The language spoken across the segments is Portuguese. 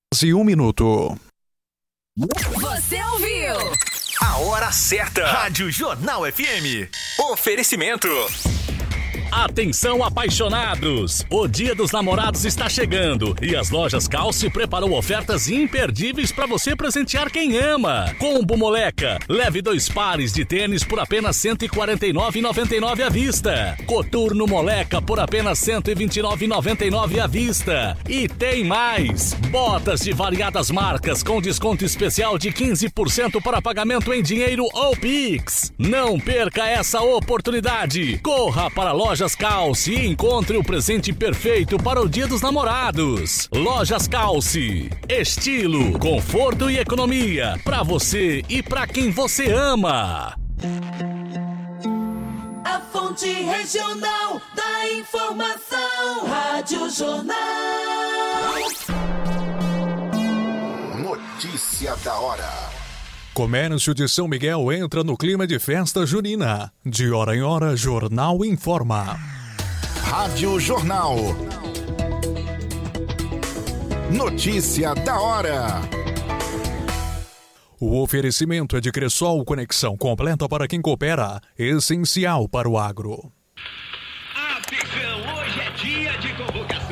E 1 minuto. Você ouviu? A hora certa. Rádio Jornal FM. Oferecimento. Atenção, apaixonados! O Dia dos Namorados está chegando e as lojas Calce preparou ofertas imperdíveis para você presentear quem ama. Combo Moleca, leve 2 pares de tênis por apenas R$ 149,99 à vista. Coturno Moleca por apenas R$ 129,99 à vista. E tem mais! Botas de variadas marcas com desconto especial de 15% para pagamento em dinheiro ou Pix. Não perca essa oportunidade! Corra para a Lojas Calce e encontre o presente perfeito para o Dia dos Namorados. Lojas Calce. Estilo, conforto e economia para você e para quem você ama. A fonte regional da informação. Rádio Jornal. Notícia da hora. Comércio de São Miguel entra no clima de festa junina. De hora em hora, Jornal informa. Rádio Jornal. Notícia da hora. O oferecimento é de Cressol, conexão completa para quem coopera, essencial para o agro. Atenção, hoje é dia de convocação.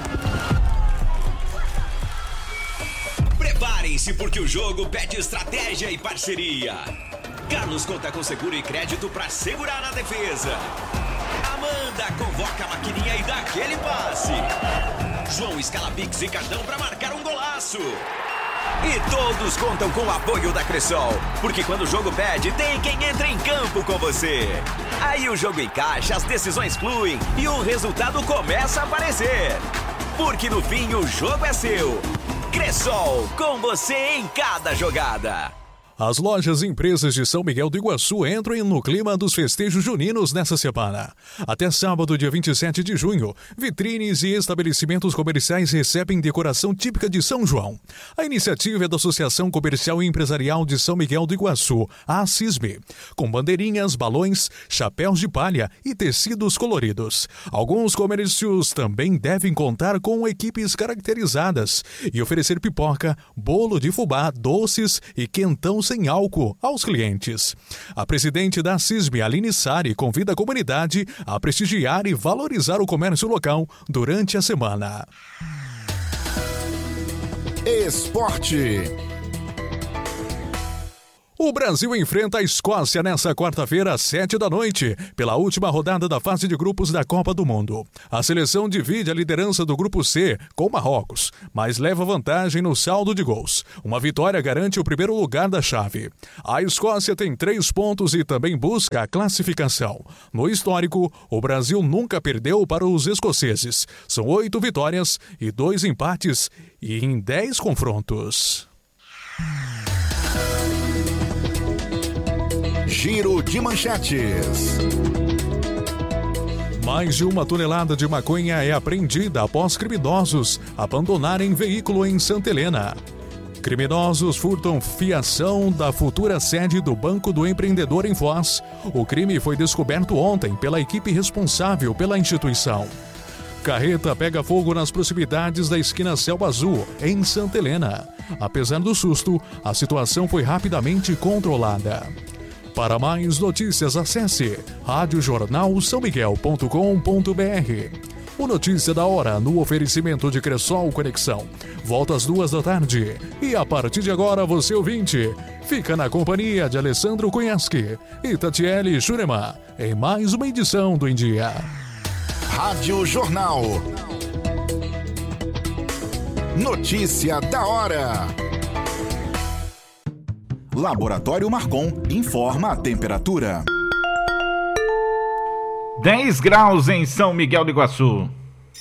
Preparem-se porque o jogo pede estratégia e parceria. Carlos conta com seguro e crédito para segurar a defesa. Amanda convoca a maquininha e dá aquele passe. João escala Pix e cartão para marcar um golaço. E todos contam com o apoio da Cressol, porque quando o jogo pede, tem quem entra em campo com você. Aí o jogo encaixa, as decisões fluem e o resultado começa a aparecer. Porque no fim o jogo é seu. Cressol, com você em cada jogada. As lojas e empresas de São Miguel do Iguaçu entram no clima dos festejos juninos nessa semana. Até sábado, dia 27 de junho, vitrines e estabelecimentos comerciais recebem decoração típica de São João. A iniciativa é da Associação Comercial e Empresarial de São Miguel do Iguaçu, a ACISB, com bandeirinhas, balões, chapéus de palha e tecidos coloridos. Alguns comércios também devem contar com equipes caracterizadas e oferecer pipoca, bolo de fubá, doces e quentão sem álcool aos clientes. A presidente da CISB, Aline Sari, convida a comunidade a prestigiar e valorizar o comércio local durante a semana. Esporte. O Brasil enfrenta a Escócia nesta quarta-feira, às 7h, pela última rodada da fase de grupos da Copa do Mundo. A seleção divide a liderança do Grupo C com Marrocos, mas leva vantagem no saldo de gols. Uma vitória garante o primeiro lugar da chave. A Escócia tem 3 pontos e também busca a classificação. No histórico, o Brasil nunca perdeu para os escoceses. São 8 vitórias e 2 empates em 10 confrontos. Giro de manchetes. Mais de 1 tonelada de maconha é apreendida após criminosos abandonarem veículo em Santa Helena. Criminosos furtam fiação da futura sede do Banco do Empreendedor em Foz. O crime foi descoberto ontem pela equipe responsável pela instituição. Carreta pega fogo nas proximidades da esquina Selva Azul, em Santa Helena. Apesar do susto, a situação foi rapidamente controlada. Para mais notícias, acesse radiojornalsaomiguel.com.br. O Notícia da Hora, no oferecimento de Cressol Conexão. Volta às 14h. E a partir de agora, você ouvinte, fica na companhia de Alessandro Cunhasque e Tatiele Jurema, em mais uma edição do Em Dia. Rádio Jornal. Notícia da hora. Laboratório Marcon informa a temperatura. 10 graus em São Miguel do Iguaçu.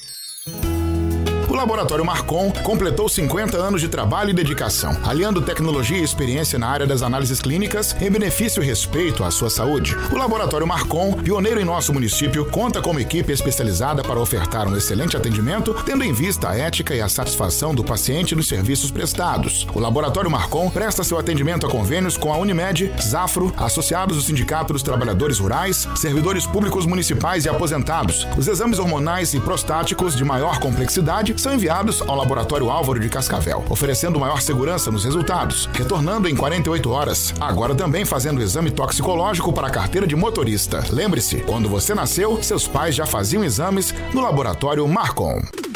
O Laboratório Marcon completou 50 anos de trabalho e dedicação, aliando tecnologia e experiência na área das análises clínicas em benefício e respeito à sua saúde. O Laboratório Marcon, pioneiro em nosso município, conta com uma equipe especializada para ofertar um excelente atendimento, tendo em vista a ética e a satisfação do paciente nos serviços prestados. O Laboratório Marcon presta seu atendimento a convênios com a Unimed, Zafro, associados do Sindicato dos Trabalhadores Rurais, servidores públicos municipais e aposentados. Os exames hormonais e prostáticos de maior complexidade são são enviados ao Laboratório Álvaro de Cascavel, oferecendo maior segurança nos resultados, retornando em 48 horas. Agora também fazendo exame toxicológico para a carteira de motorista. Lembre-se, quando você nasceu, seus pais já faziam exames no Laboratório Marcon.